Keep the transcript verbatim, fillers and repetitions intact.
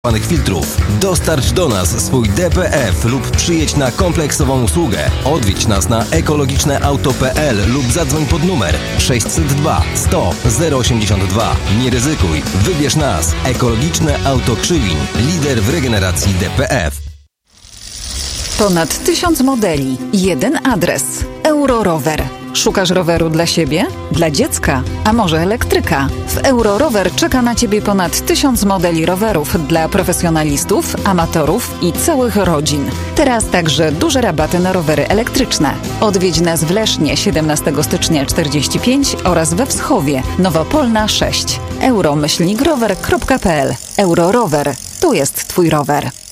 filtrów. Dostarcz do nas swój D P F lub przyjedź na kompleksową usługę. Odwiedź nas na ekologiczne auto kropka p l lub zadzwoń pod numer sześćset dwa sto zero osiemdziesiąt dwa. Nie ryzykuj, wybierz nas. Ekologiczne Auto Krzywin. Lider w regeneracji D P F. Ponad tysiąc modeli. Jeden adres. Eurorower. Szukasz roweru dla siebie? Dla dziecka? A może elektryka? W Eurorower czeka na Ciebie ponad tysiąc modeli rowerów dla profesjonalistów, amatorów i całych rodzin. Teraz także duże rabaty na rowery elektryczne. Odwiedź nas w Lesznie siedemnastego stycznia czterdzieści pięć oraz we Wschowie Nowopolna sześć. euro myślnik rower kropka p l. Eurorower. Tu jest Twój rower.